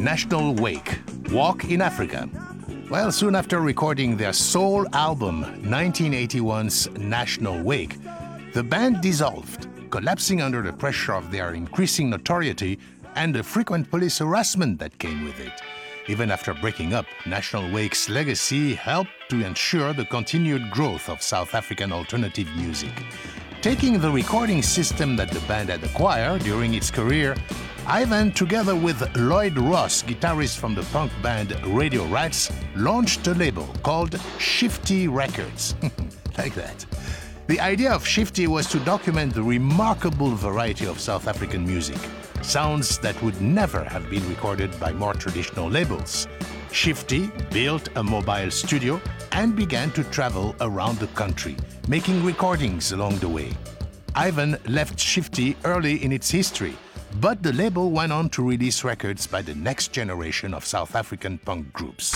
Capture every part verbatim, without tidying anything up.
National Wake, Walk in Africa. Well, soon after recording their soul album, nineteen eighty-one's National Wake, the band dissolved, collapsing under the pressure of their increasing notoriety and the frequent police harassment that came with it. Even after breaking up, National Wake's legacy helped to ensure the continued growth of South African alternative music. Taking the recording system that the band had acquired during its career, Ivan, together with Lloyd Ross, guitarist from the punk band Radio Rats, launched a label called Shifty Records. Like that. The idea of Shifty was to document the remarkable variety of South African music, sounds that would never have been recorded by more traditional labels. Shifty built a mobile studio and began to travel around the country, making recordings along the way. Ivan left Shifty early in its history, but the label went on to release records by the next generation of South African punk groups.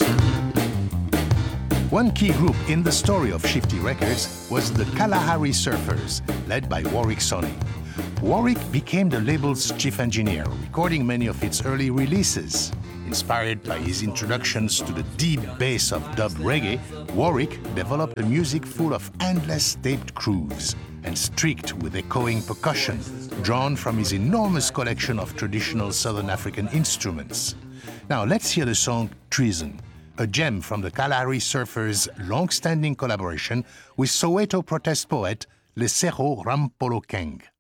One key group in the story of Shifty Records was the Kalahari Surfers, led by Warwick Sonny. Warwick became the label's chief engineer, recording many of its early releases. Inspired by his introductions to the deep bass of dub reggae, Warwick developed a music full of endless taped grooves and streaked with echoing percussion, drawn from his enormous collection of traditional Southern African instruments. Now let's hear the song Treason, a gem from the Kalahari Surfers' long-standing collaboration with Soweto protest poet Lesego Rampolo Keng.